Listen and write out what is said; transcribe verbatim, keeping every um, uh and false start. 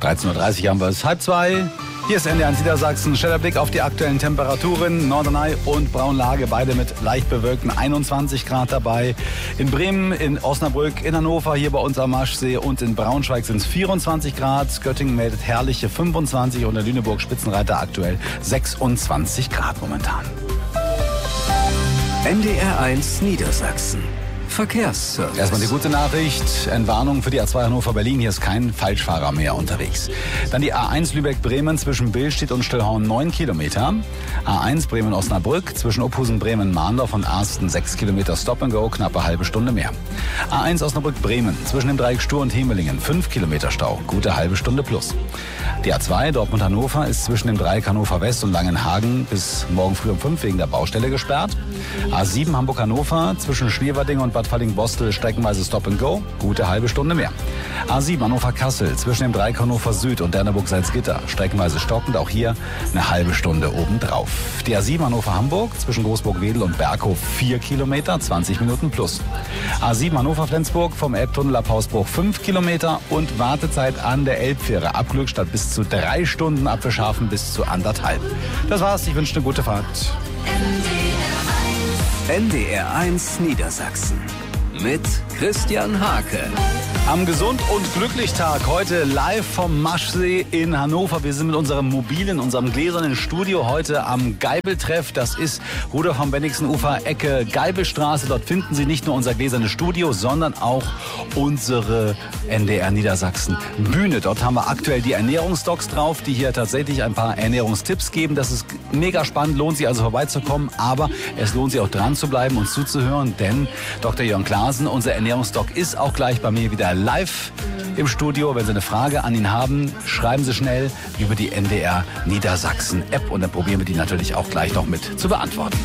dreizehn Uhr dreißig haben wir es, halb zwei. Hier ist N D R eins Niedersachsen. Schneller Blick auf die aktuellen Temperaturen. Norderney und Braunlage, beide mit leicht bewölkten einundzwanzig Grad dabei. In Bremen, in Osnabrück, in Hannover, hier bei uns am Maschsee und in Braunschweig sind es vierundzwanzig Grad. Göttingen meldet herrliche fünfundzwanzig und in Lüneburg Spitzenreiter aktuell sechsundzwanzig Grad momentan. N D R eins Niedersachsen. Verkehrsservice. Erstmal die gute Nachricht, Entwarnung für die A zwei Hannover-Berlin, hier ist kein Falschfahrer mehr unterwegs. Dann die A eins Lübeck-Bremen zwischen Billstedt und Stillhorn neun Kilometer. A eins Bremen-Osnabrück zwischen Ophausen-Bremen-Mahndorf und Arsten sechs Kilometer Stop and Go, knappe halbe Stunde mehr. A eins Osnabrück-Bremen zwischen dem Dreieck Stur und Hemelingen fünf Kilometer Stau, gute halbe Stunde plus. Die A zwei Dortmund-Hannover ist zwischen dem Dreieck Hannover West und Langenhagen bis morgen früh um fünf wegen der Baustelle gesperrt. A sieben Hamburg-Hannover zwischen Schwieberding und Bad Falling-Bostel streckenweise Stop and Go, gute halbe Stunde mehr. A sieben Hannover-Kassel zwischen dem Dreieck Hannover Süd und Derneburg-Salzgitter streckenweise stockend, auch hier eine halbe Stunde obendrauf. Die A sieben Hannover-Hamburg zwischen Großburg-Wedel und Berghof vier Kilometer, zwanzig Minuten plus. A sieben Hannover-Flensburg vom Elbtunnel ab Hausbruch fünf Kilometer und Wartezeit an der Elbfähre ab Glückstadt bis zu drei Stunden, ab Fischhafen bis zu anderthalb. Das war's, ich wünsche eine gute Fahrt. N D R eins Niedersachsen mit Christian Hake. Am Gesund- und Glücklich-Tag heute live vom Maschsee in Hannover. Wir sind mit unserem mobilen, unserem gläsernen Studio heute am Geibeltreff. Das ist Rudolf von Bennigsen Ufer, Ecke Geibelstraße. Dort finden Sie nicht nur unser gläsernes Studio, sondern auch unsere N D R Niedersachsen Bühne. Dort haben wir aktuell die Ernährungsdocs drauf, die hier tatsächlich ein paar Ernährungstipps geben. Das ist mega spannend, lohnt sich also vorbeizukommen, aber es lohnt sich auch dran zu bleiben und zuzuhören, denn Doktor Jörn Klaasen, unser Ernährungsdoc, ist auch gleich bei mir wieder live im Studio. Wenn Sie eine Frage an ihn haben, schreiben Sie schnell über die N D R Niedersachsen App und dann probieren wir die natürlich auch gleich noch mit zu beantworten.